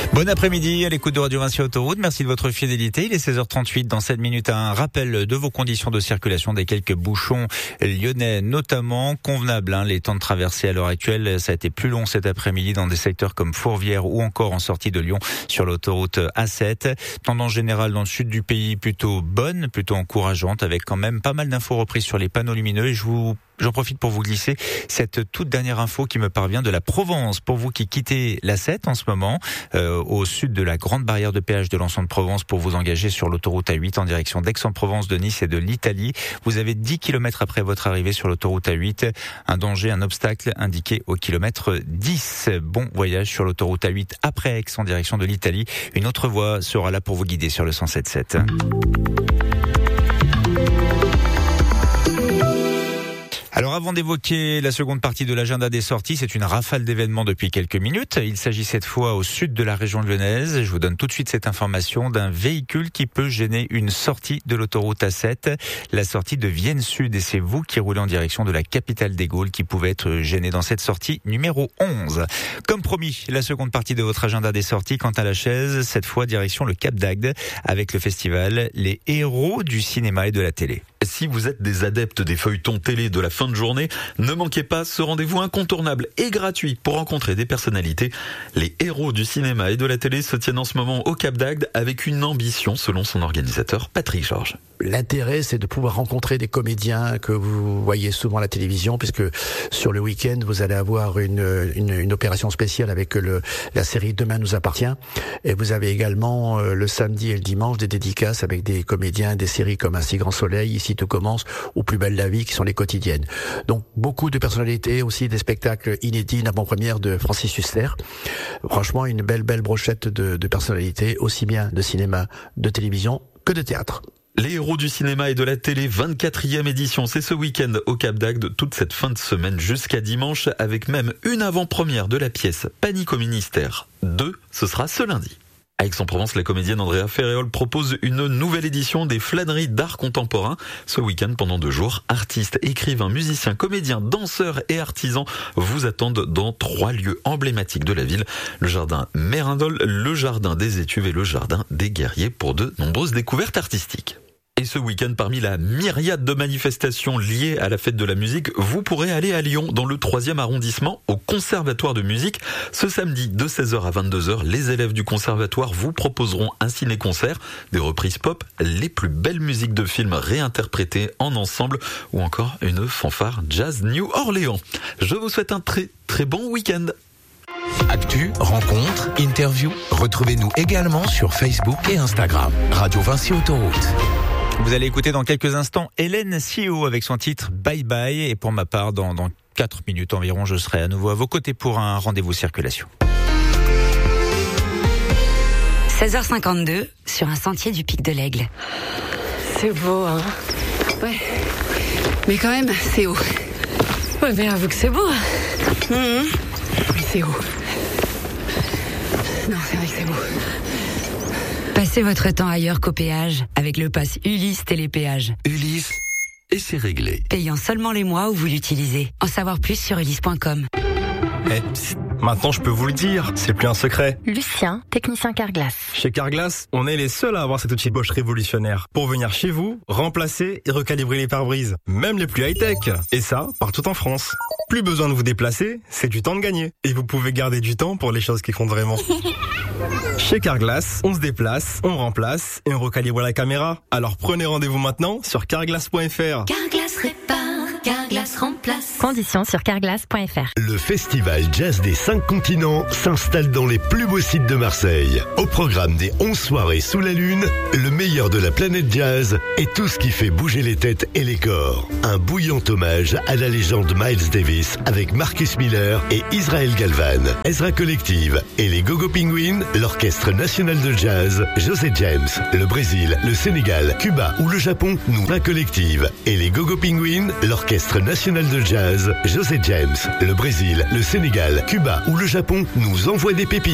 Bon après-midi à l'écoute de Radio Vinci Autoroute. Merci de votre fidélité. Il est 16h38. Dans 7 minutes, un rappel de vos conditions de circulation des quelques bouchons lyonnais, notamment convenables. Les temps de traversée à l'heure actuelle, ça a été plus long cet après-midi dans des secteurs comme Fourvière ou encore en sortie de Lyon sur l'autoroute A7. Tendance générale dans le sud du pays plutôt bonne, plutôt encourageante, avec quand même pas mal d'infos reprises sur les panneaux lumineux. Et j'en profite pour vous glisser cette toute dernière info qui me parvient de la Provence. Pour vous qui quittez l'A7 en ce moment, au sud de la grande barrière de péage de l'Anson de Provence pour vous engager sur l'autoroute A8 en direction d'Aix-en-Provence, de Nice et de l'Italie. Vous avez 10 km après votre arrivée sur l'autoroute A8. Un danger, un obstacle indiqué au kilomètre 10. Bon voyage sur l'autoroute A8 après Aix en direction de l'Italie. Une autre voie sera là pour vous guider sur le 107.7. Alors avant d'évoquer la seconde partie de l'agenda des sorties, c'est une rafale d'événements depuis quelques minutes. Il s'agit cette fois au sud de la région lyonnaise. Je vous donne tout de suite cette information d'un véhicule qui peut gêner une sortie de l'autoroute A7, la sortie de Vienne Sud. Et c'est vous qui roulez en direction de la capitale des Gaules qui pouvez être gêné dans cette sortie numéro 11. Comme promis, la seconde partie de votre agenda des sorties, quant à la chaise, cette fois direction le Cap d'Agde avec le festival Les Héros du cinéma et de la télé. Si vous êtes des adeptes des feuilletons télé de la fin de journée, ne manquez pas ce rendez-vous incontournable et gratuit pour rencontrer des personnalités. Les héros du cinéma et de la télé se tiennent en ce moment au Cap d'Agde avec une ambition selon son organisateur Patrick Georges. L'intérêt, c'est de pouvoir rencontrer des comédiens que vous voyez souvent à la télévision, puisque sur le week-end, vous allez avoir une opération spéciale avec la série Demain nous appartient. Et vous avez également le samedi et le dimanche des dédicaces avec des comédiens, des séries comme Un si grand soleil, Ici tout commence, ou Plus belle la vie, qui sont les quotidiennes. Donc beaucoup de personnalités, aussi des spectacles inédits, une avant-première de Francis Huster. Franchement, une belle brochette de personnalités, aussi bien de cinéma, de télévision que de théâtre. Les héros du cinéma et de la télé, 24e édition, c'est ce week-end au Cap d'Agde, toute cette fin de semaine jusqu'à dimanche, avec même une avant-première de la pièce Panique au ministère 2, ce sera ce lundi. À Aix-en-Provence, la comédienne Andrea Ferréol propose une nouvelle édition des flâneries d'art contemporain. Ce week-end, pendant 2 jours, artistes, écrivains, musiciens, comédiens, danseurs et artisans vous attendent dans 3 lieux emblématiques de la ville. Le jardin Mérindol, le jardin des Étuves et le jardin des Guerriers pour de nombreuses découvertes artistiques. Et ce week-end, parmi la myriade de manifestations liées à la fête de la musique, vous pourrez aller à Lyon, dans le 3e arrondissement, au Conservatoire de musique. Ce samedi, de 16h à 22h, les élèves du Conservatoire vous proposeront un ciné-concert, des reprises pop, les plus belles musiques de films réinterprétées en ensemble, ou encore une fanfare jazz New Orleans. Je vous souhaite un très très bon week-end. Actu, rencontres, interviews, retrouvez-nous également sur Facebook et Instagram. Radio Vinci Autoroute. Vous allez écouter dans quelques instants Hélène Sio avec son titre Bye Bye. Et pour ma part, dans 4 minutes environ, je serai à nouveau à vos côtés pour un rendez-vous circulation. 16h52 sur un sentier du Pic de l'Aigle. C'est beau, hein? Ouais. Mais quand même, c'est haut. Ouais, mais avoue que c'est beau. Mais c'est haut. Non, c'est vrai que c'est beau. Passez votre temps ailleurs qu'au péage avec le pass Ulysse Télépéage. Ulysse, et c'est réglé. Payant seulement les mois où vous l'utilisez. En savoir plus sur ulysse.com. Maintenant je peux vous le dire, c'est plus un secret. Lucien, technicien Carglass. Chez Carglass, on est les seuls à avoir cet outil Bosch révolutionnaire pour venir chez vous, remplacer et recalibrer les pare-brises, même les plus high-tech. Et ça, partout en France. Plus besoin de vous déplacer, c'est du temps de gagner. Et vous pouvez garder du temps pour les choses qui comptent vraiment. Chez Carglass, on se déplace, on remplace et on recalibre la caméra. Alors prenez rendez-vous maintenant sur carglass.fr. Carglass répare, Carglass remplace. Conditions sur carglass.fr. Le festival Jazz des 5 continents s'installe dans les plus beaux sites de Marseille. Au programme des 11 soirées sous la lune, le meilleur de la planète jazz et tout ce qui fait bouger les têtes et les corps. Un bouillant hommage à la légende Miles Davis avec Marcus Miller et Israel Galvan. Ezra Collective et les Gogo Penguins, l'Orchestre National de Jazz, José James, le Brésil, le Sénégal, Cuba ou le Japon, Ezra Collective et les Gogo Penguins, l'Orchestre National de Jazz, José James, le Brésil, le Sénégal, Cuba ou le Japon nous envoient des pépites.